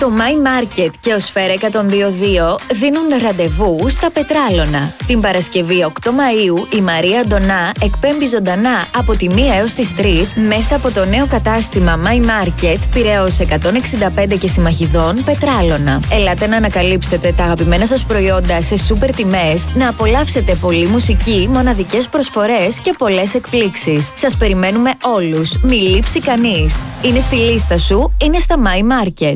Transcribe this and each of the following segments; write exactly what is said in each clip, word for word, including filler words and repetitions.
Το My Market και ο Σφαίρα εκατόν δύο κόμμα δύο δίνουν ραντεβού στα Πετράλωνα. Την Παρασκευή οκτώ Μαΐου η Μαρία Αντωνά εκπέμπει ζωντανά από τη μία έως τις τρεις μέσα από το νέο κατάστημα My Market Πειραιώς εκατόν εξήντα πέντε και Συμμαχιδών Πετράλωνα. Ελάτε να ανακαλύψετε τα αγαπημένα σας προϊόντα σε σούπερ τιμές, να απολαύσετε πολλή μουσική, μοναδικές προσφορές και πολλές εκπλήξεις. Σας περιμένουμε όλους. Μη λείψει κανείς. Είναι στη λίστα σου, είναι στα My Market.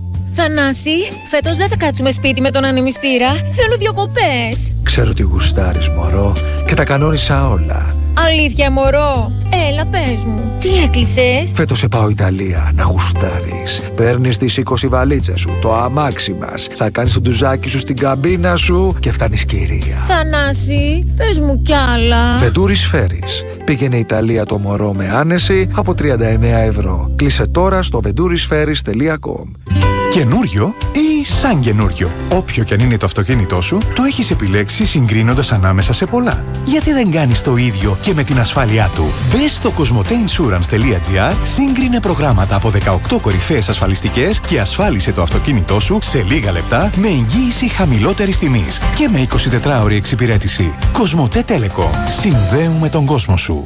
Θανάση, φέτος δεν θα κάτσουμε σπίτι με τον ανεμιστήρα. Θέλω διακοπές. Ξέρω τι γουστάρεις, μωρό, και τα κανόνισα όλα. Αλήθεια, μωρό. Έλα, πες μου. Τι έκλεισες? Φέτος σε πάω Ιταλία, να γουστάρεις. Παίρνεις τις είκοσι βαλίτσες σου, το αμάξι μας. Θα κάνεις το ντουζάκι σου στην καμπίνα σου και φτάνεις κυρία. Θανάση, πες μου κι άλλα. Βεντούρις Φέρις. Πήγαινε Ιταλία το μωρό με άνεση από τριάντα εννέα ευρώ. Κλείσε τώρα στο βεντούρισφέρις τελεία κομ. Καινούριο ή σαν καινούριο. Όποιο και αν είναι το αυτοκίνητό σου, το έχεις επιλέξει συγκρίνοντας ανάμεσα σε πολλά. Γιατί δεν κάνεις το ίδιο και με την ασφάλειά του? Μπες στο κοσμοτέινσουρανς τελεία τζι άρ, σύγκρινε προγράμματα από δεκαοκτώ κορυφαίες ασφαλιστικές και ασφάλισε το αυτοκίνητό σου σε λίγα λεπτά με εγγύηση χαμηλότερης τιμής και με εικοσιτετράωρη εξυπηρέτηση. Κοσμοτέ Telecom. Συνδέουμε τον κόσμο σου.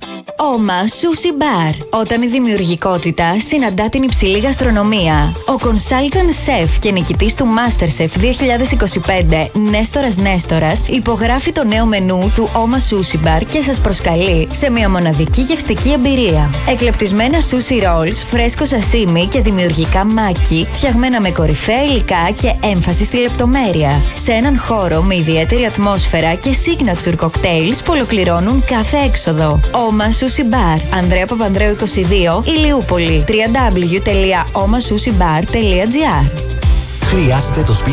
Oma Sushi Bar. Όταν η δημιουργικότητα συναντά την υψηλή γαστρονομία. Ο consultant chef και νικητής του MasterChef δύο χιλιάδες είκοσι πέντε, Νέστορας Νέστορας, υπογράφει το νέο μενού του Oma Sushi Bar και σας προσκαλεί σε μια μοναδική γευστική εμπειρία. Εκλεπτισμένα sushi rolls, φρέσκο σασίμι και δημιουργικά μάκι, φτιαγμένα με κορυφαία υλικά και έμφαση στη λεπτομέρεια. Σε έναν χώρο με ιδιαίτερη ατμόσφαιρα και signature cocktails που ολοκληρώνουν κάθε έξοδο. Oma Sushi Bar, Ανδρέα Παπανδρέου είκοσι δύο, Ηλιούπολη. double-u double-u double-u τελεία oma sushi bar τελεία τζι άρ. Χρειάζεται το σπίτι